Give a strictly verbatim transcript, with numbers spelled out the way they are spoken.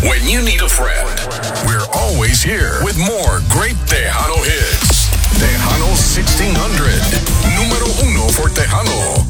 When you need a friend, we're always here with more great Tejano hits. Tejano sixteen hundred, número uno for Tejanos.